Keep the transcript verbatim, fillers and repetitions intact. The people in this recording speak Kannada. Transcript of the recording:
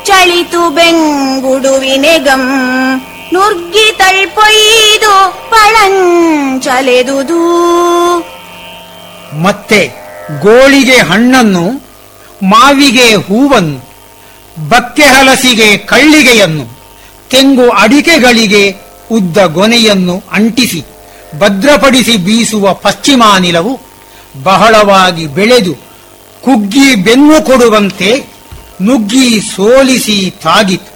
ಚಳಿತು ಬೆಂಗುಡುವಿನೆಗಂ ನುರ್ಗಿ ತಳ್ಪೊಯ್ದು ಪಳಂಚಲೆದುದು. ಮತ್ತೆ ಗೋಳಿಗೆ ಹಣ್ಣನ್ನು, ಮಾವಿಗೆ ಹೂವನ್ನು, ಬಕ್ಕೆ ಹಲಸಿಗೆ ಕಳ್ಳಿಗೆಯನ್ನು, ತೆಂಗು ಅಡಿಕೆಗಳಿಗೆ ಉದ್ದ ಗೊನೆಯನ್ನು ಅಂಟಿಸಿ ಭದ್ರಪಡಿಸಿ ಬೀಸುವ ಪಶ್ಚಿಮಾನಿಲವು ಬಹಳವಾಗಿ ಬೆಳೆದು ಕುಗ್ಗಿ ಬೆನ್ನು ಕೊಡುವಂತೆ ನುಗ್ಗಿ ಸೋಲಿಸಿ ತಾಗಿತು.